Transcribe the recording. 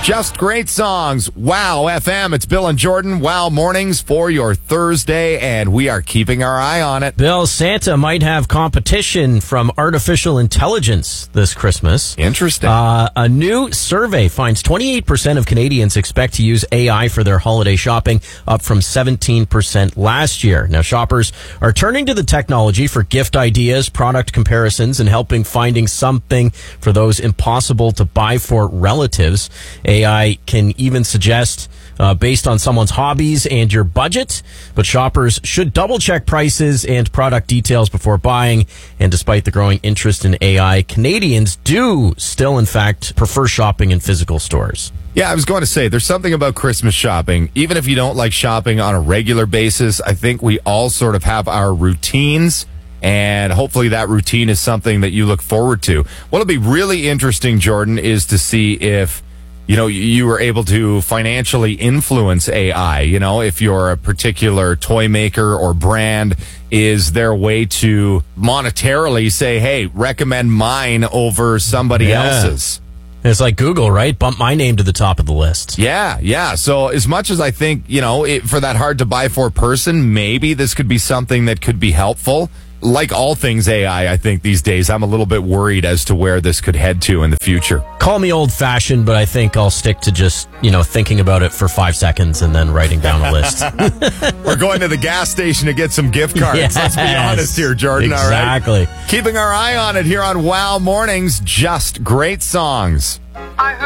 Just great songs. Wow FM. It's Bill and Jordan. Wow Mornings for your Thursday, and we are keeping our eye on it. Bill, Santa might have competition from artificial intelligence this Christmas. Interesting. A new survey finds 28% of Canadians expect to use AI for their holiday shopping, up from 17% last year. Now, shoppers are turning to the technology for gift ideas, product comparisons, and helping finding something for those impossible to buy for relatives. AI can even suggest based on someone's hobbies and your budget, but shoppers should double check prices and product details before buying. And despite the growing interest in AI, Canadians do still, in fact, prefer shopping in physical stores. Yeah, I was going to say, there's something about Christmas shopping. Even if you don't like shopping on a regular basis, I think we all sort of have our routines, and hopefully that routine is something that you look forward to. What'll be really interesting, Jordan, is to see if you were able to financially influence AI. If you're a particular toy maker or brand, is there a way to monetarily say, hey, recommend mine over somebody else's? It's like Google, right? Bump my name to the top of the list. Yeah. So as much as I think, for that hard to buy for person, maybe this could be something that could be helpful. Like all things AI, I think these days, I'm a little bit worried as to where this could head to in the future. Call me old-fashioned, but I think I'll stick to just, thinking about it for 5 seconds and then writing down a list. We're going to the gas station to get some gift cards. Yes, let's be honest here, Jordan. Exactly. All right? Keeping our eye on it here on Wow Mornings. Just great songs.